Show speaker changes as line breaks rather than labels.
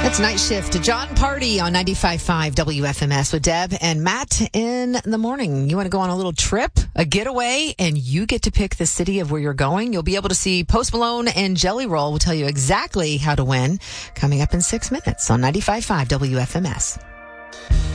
It's Night Shift. John Party on 95.5 WFMS with Deb and Matt in the morning. You want to go on a little trip, a getaway, and you get to pick the city of where you're going. You'll be able to see Post Malone and Jelly Roll. We'll tell you exactly how to win coming up in 6 minutes on 95.5 WFMS.